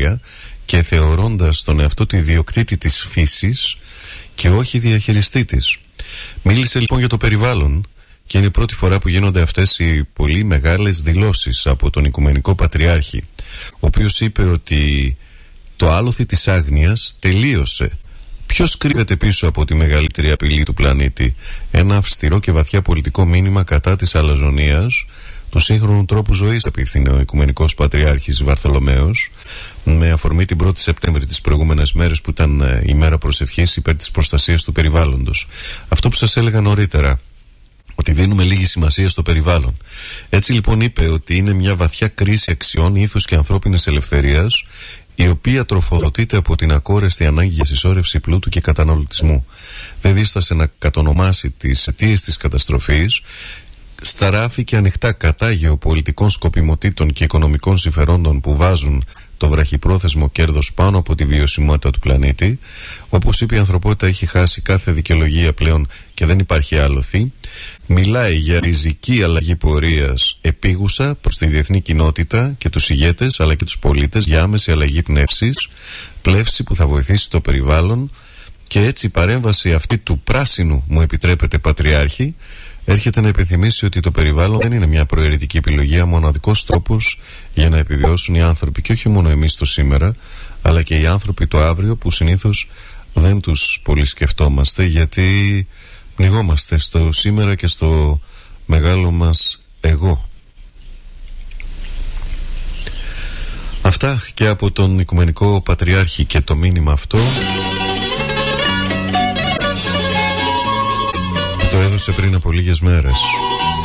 τέλεια και θεωρώντας τον εαυτό του ιδιοκτήτη της φύσης και όχι διαχειριστή της. Μίλησε λοιπόν για το περιβάλλον και είναι η πρώτη φορά που γίνονται αυτές οι πολύ μεγάλες δηλώσεις από τον Οικουμενικό Πατριάρχη, ο οποίος είπε ότι το άλοθη της άγνοιας τελείωσε. Ποιος κρύβεται πίσω από τη μεγαλύτερη απειλή του πλανήτη? Ένα αυστηρό και βαθιά πολιτικό μήνυμα κατά της αλαζονίας, του σύγχρονου τρόπου ζωής, απίφθινε ο Οικουμενικός Πατριάρχης Βαρθολομαίος με αφορμή την 1η Σεπτέμβρη, τις προηγούμενες μέρες που ήταν η μέρα προσευχής υπέρ της προστασίας του περιβάλλοντος. Αυτό που σας έλεγα νωρίτερα, ότι δίνουμε λίγη σημασία στο περιβάλλον. Έτσι λοιπόν είπε ότι είναι μια βαθιά κρίση αξιών, ήθους και ανθρώπινης ελευθερίας, η οποία τροφοδοτείται από την ακόρεστη ανάγκη για συσσόρευση πλούτου και καταναλωτισμού. Δεν δίστασε να κατονομάσει τις αιτίες της καταστροφής, σταράφηκε ανοιχτά κατά γεωπολιτικών σκοπιμοτήτων και οικονομικών συμφερόντων που βάζουν το βραχυπρόθεσμο κέρδος πάνω από τη βιωσιμότητα του πλανήτη. Όπως είπε, η ανθρωπότητα έχει χάσει κάθε δικαιολογία πλέον και δεν υπάρχει άλοθη. Μιλάει για ριζική αλλαγή πορείας επίγουσα προς τη διεθνή κοινότητα και τους ηγέτες αλλά και τους πολίτες για άμεση αλλαγή πνεύσης, πλεύση που θα βοηθήσει το περιβάλλον, και έτσι η παρέμβαση αυτή του πράσινου, μου επιτρέπετε Πατριάρχη, έρχεται να επιθυμήσει ότι το περιβάλλον δεν είναι μια προαιρετική επιλογή, μοναδικός τρόπος για να επιβιώσουν οι άνθρωποι, και όχι μόνο εμείς το σήμερα, αλλά και οι άνθρωποι το αύριο που συνήθως δεν τους πολύ σκεφτόμαστε, γιατί πνιγόμαστε στο σήμερα και στο μεγάλο μας εγώ. Αυτά και από τον Οικουμενικό Πατριάρχη και το μήνυμα αυτό το έδωσε πριν από λίγες μέρες.